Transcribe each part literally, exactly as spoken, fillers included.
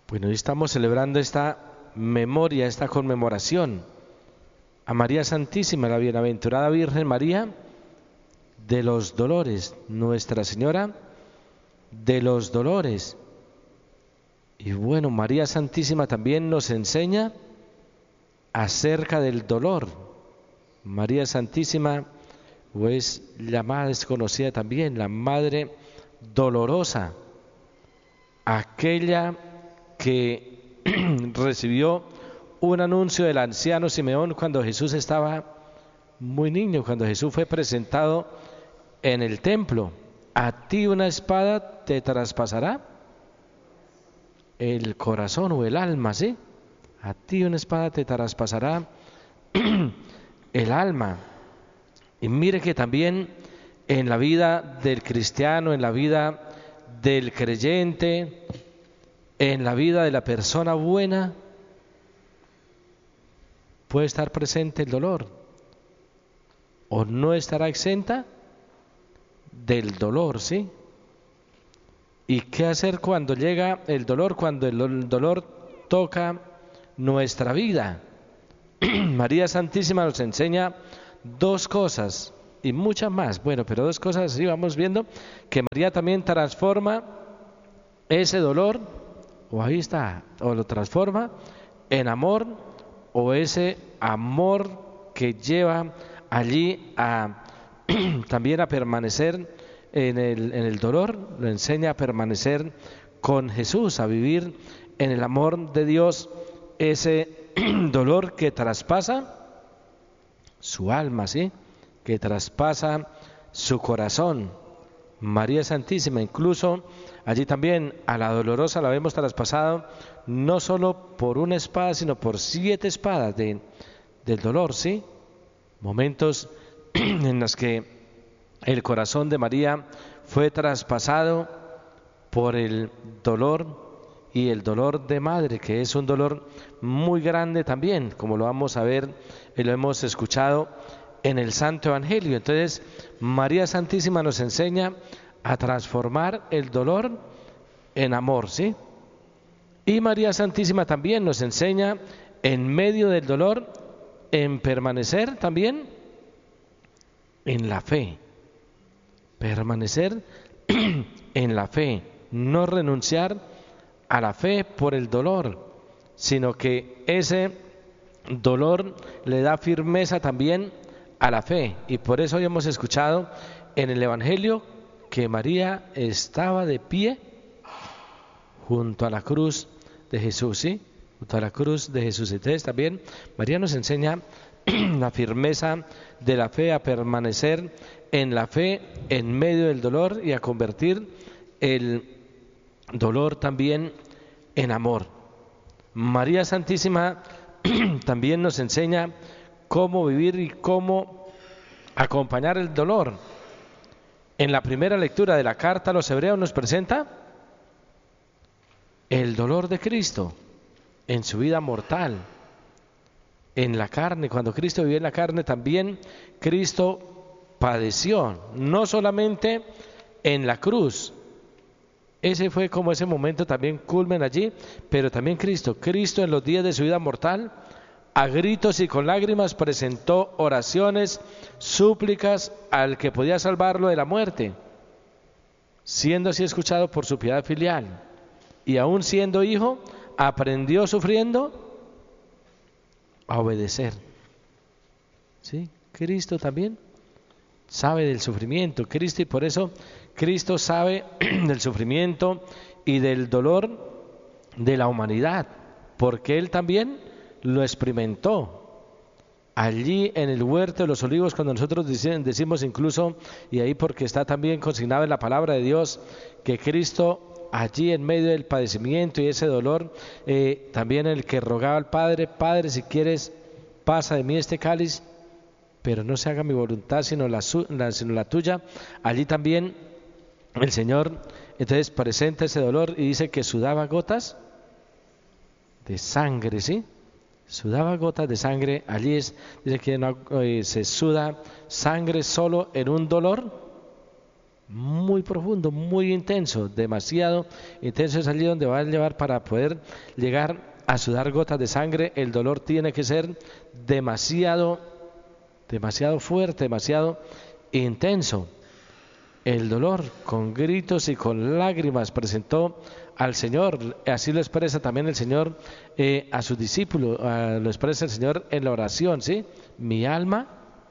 Bueno, hoy estamos celebrando esta memoria, esta conmemoración a María Santísima, la bienaventurada Virgen María de los Dolores, Nuestra Señora de los Dolores. Y bueno, María Santísima también nos enseña acerca del dolor. María Santísima es llamada, es conocida también, la Madre Dolorosa, aquella que recibió un anuncio del anciano Simeón cuando Jesús estaba muy niño, cuando Jesús fue presentado en el templo. A ti una espada te traspasará el corazón o el alma, ¿sí? A ti una espada te traspasará el alma. Y mire que también en la vida del cristiano, en la vida del creyente, en la vida de la persona buena, puede estar presente el dolor, o no estará exenta del dolor, ¿sí? ¿Y qué hacer cuando llega el dolor, cuando el dolor toca nuestra vida? María Santísima nos enseña dos cosas y muchas más. Bueno, pero dos cosas así vamos viendo, que María también transforma ese dolor, o ahí está, o lo transforma en amor, o ese amor que lleva allí a también a permanecer en el, en el dolor, lo enseña a permanecer con Jesús, a vivir en el amor de Dios, ese dolor que traspasa su alma, ¿sí? Que traspasa su corazón. María Santísima, incluso allí también a la dolorosa la vemos traspasado no solo por una espada, sino por siete espadas de, del dolor, ¿sí? Momentos en los que el corazón de María fue traspasado por el dolor, y el dolor de madre, que es un dolor muy grande también, como lo vamos a ver y lo hemos escuchado en el Santo Evangelio. Entonces, María Santísima nos enseña a transformar el dolor en amor, ¿sí? Y María Santísima también nos enseña, en medio del dolor, en permanecer también en la fe. Permanecer en la fe, no renunciar a la fe por el dolor, sino que ese dolor le da firmeza también a la fe. Y por eso hoy hemos escuchado en el Evangelio que María estaba de pie junto a la cruz de Jesús, ¿sí? Junto a la cruz de Jesús. Entonces también María nos enseña la firmeza de la fe, a permanecer en la fe en medio del dolor y a convertir el dolor también en amor. María Santísima también nos enseña cómo vivir y cómo acompañar el dolor. En la primera lectura de la carta a los Hebreos nos presenta el dolor de Cristo en su vida mortal, en la carne. Cuando Cristo vivió en la carne, también Cristo padeció, no solamente en la cruz. Ese fue como ese momento también culmen allí, pero también Cristo, Cristo en los días de su vida mortal, a gritos y con lágrimas presentó oraciones, súplicas al que podía salvarlo de la muerte, siendo así escuchado por su piedad filial. Y aún siendo hijo, aprendió sufriendo a obedecer. ¿Sí? Cristo también sabe del sufrimiento, Cristo, y por eso Cristo sabe del sufrimiento y del dolor de la humanidad, porque Él también lo experimentó allí en el huerto de los olivos, cuando nosotros decimos incluso, y ahí porque está también consignado en la palabra de Dios, que Cristo allí en medio del padecimiento y ese dolor, eh, también el que rogaba al Padre, Padre, si quieres, pasa de mí este cáliz, pero no se haga mi voluntad sino la, la, sino la tuya. Allí también el Señor entonces presenta ese dolor y dice que sudaba gotas de sangre, ¿sí? Sudaba gotas de sangre. Allí es, dice que no, eh, se suda sangre solo en un dolor muy profundo, muy intenso, demasiado intenso. Es allí donde va a llevar para poder llegar a sudar gotas de sangre. El dolor tiene que ser demasiado, demasiado fuerte, demasiado intenso. El dolor, con gritos y con lágrimas, presentó al Señor. Así lo expresa también el Señor eh, a sus discípulos, eh, lo expresa el Señor en la oración, ¿sí? Mi alma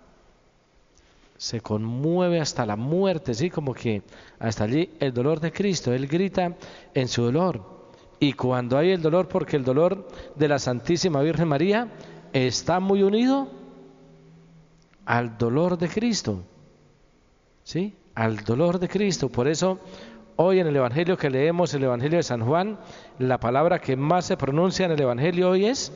se conmueve hasta la muerte, ¿sí? Como que hasta allí el dolor de Cristo. Él grita en su dolor. Y cuando hay el dolor, porque el dolor de la Santísima Virgen María está muy unido al dolor de Cristo, ¿sí? Al dolor de Cristo. Por eso hoy en el Evangelio que leemos, el Evangelio de San Juan, la palabra que más se pronuncia en el Evangelio hoy es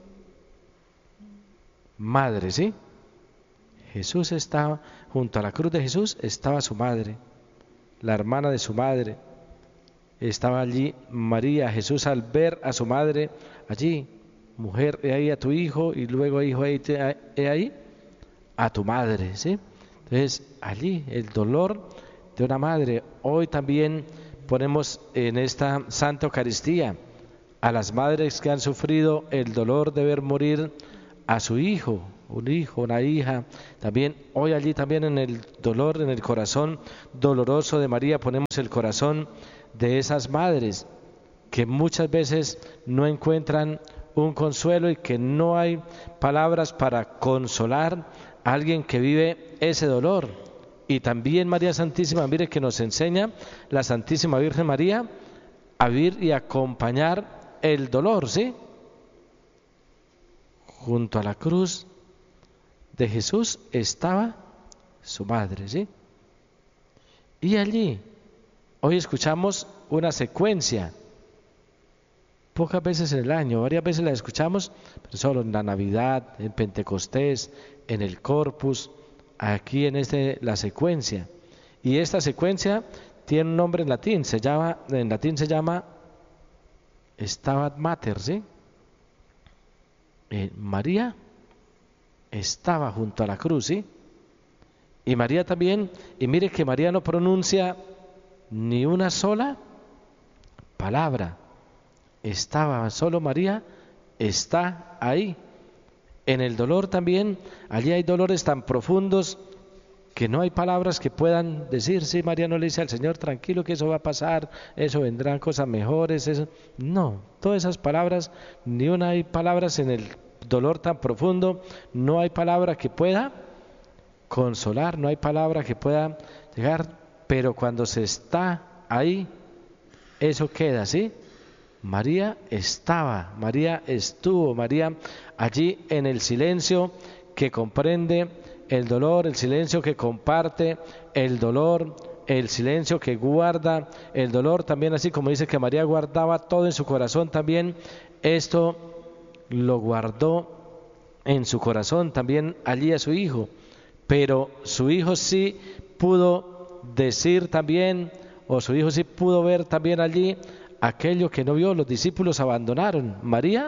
madre, ¿sí? Jesús estaba, junto a la cruz de Jesús estaba su madre, la hermana de su madre. Estaba allí María. Jesús, al ver a su madre allí, mujer, he ahí a tu hijo, y luego hijo, he ahí a tu madre, ¿sí? Entonces, allí el dolor de una madre. Hoy también ponemos en esta Santa Eucaristía a las madres que han sufrido el dolor de ver morir a su hijo, un hijo, una hija. También hoy allí también en el dolor, en el corazón doloroso de María, ponemos el corazón de esas madres que muchas veces no encuentran un consuelo y que no hay palabras para consolar a alguien que vive ese dolor. Y también María Santísima, mire que nos enseña la Santísima Virgen María a vivir y acompañar el dolor, ¿sí? Junto a la cruz de Jesús estaba su madre, ¿sí? Y allí, hoy escuchamos una secuencia, pocas veces en el año, varias veces la escuchamos, pero solo en la Navidad, en Pentecostés, en el Corpus, aquí en este la secuencia. Y esta secuencia tiene un nombre en latín, se llama, en latín se llama Stabat Mater, ¿sí? Eh, María estaba junto a la cruz, ¿sí? Y María también, y mire que María no pronuncia ni una sola palabra. Estaba, solo María está ahí. En el dolor también, allí hay dolores tan profundos que no hay palabras que puedan decir. Sí, María no le dice al Señor, tranquilo que eso va a pasar, eso vendrán cosas mejores, eso. No, todas esas palabras, ni una hay palabras en el dolor tan profundo, no hay palabra que pueda consolar, no hay palabra que pueda llegar, pero cuando se está ahí, eso queda, ¿sí? María estaba, María estuvo, María allí en el silencio que comprende el dolor, el silencio que comparte el dolor, el silencio que guarda el dolor, también así como dice que María guardaba todo en su corazón, también esto lo guardó en su corazón, también allí a su hijo, pero su hijo sí pudo decir también, o su hijo sí pudo ver también allí aquello que no vio. Los discípulos abandonaron, María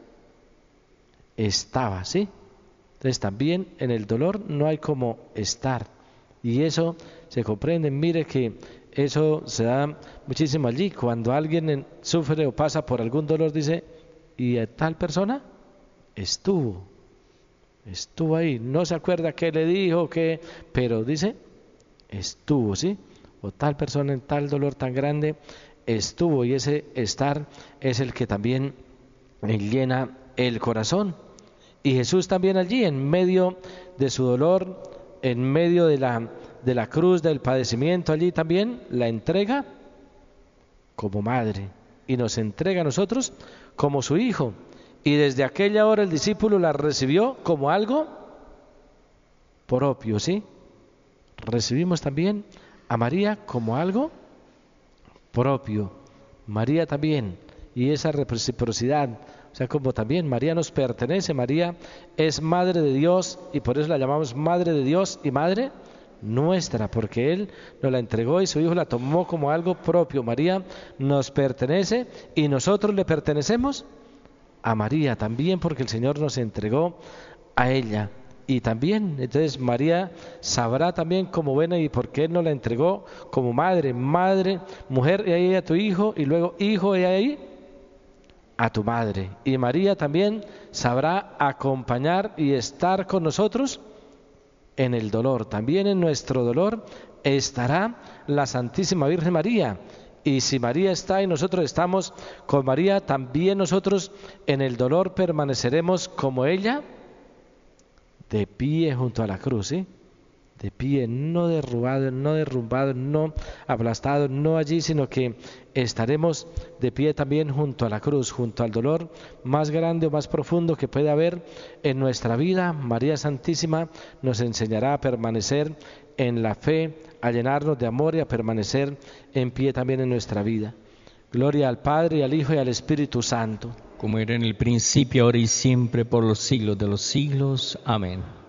estaba, ¿sí? Entonces también en el dolor no hay como estar, y eso se comprende. Mire que eso se da muchísimo allí, cuando alguien sufre o pasa por algún dolor, dice, y tal persona estuvo, estuvo ahí, no se acuerda qué le dijo, qué, pero dice, estuvo, ¿sí? O tal persona en tal dolor tan grande estuvo, y ese estar es el que también llena el corazón. Y Jesús también allí, en medio de su dolor, en medio de la, de la cruz, del padecimiento, allí también la entrega como madre, y nos entrega a nosotros como su hijo. Y desde aquella hora el discípulo la recibió como algo propio, ¿sí? Recibimos también a María como algo propio, María también, y esa reciprocidad, o sea, como también María nos pertenece, María es Madre de Dios, y por eso la llamamos Madre de Dios y Madre nuestra, porque Él nos la entregó y su Hijo la tomó como algo propio. María nos pertenece y nosotros le pertenecemos a María también, porque el Señor nos entregó a ella. y también, entonces María sabrá también como buena y por qué Él nos la entregó como madre, madre, mujer, y ahí a tu hijo, y luego hijo, y ahí a tu madre. Y María también sabrá acompañar y estar con nosotros en el dolor. También en nuestro dolor estará la Santísima Virgen María. Y si María está y nosotros estamos con María, también nosotros en el dolor permaneceremos como ella, de pie junto a la cruz, ¿sí? De pie, no derrubado, no derrumbado, no aplastado, no allí, sino que estaremos de pie también junto a la cruz, junto al dolor más grande o más profundo que puede haber en nuestra vida. María Santísima nos enseñará a permanecer en la fe, a llenarnos de amor y a permanecer en pie también en nuestra vida. Gloria al Padre, y al Hijo, y al Espíritu Santo. Como era en el principio, ahora y siempre, por los siglos de los siglos. Amén.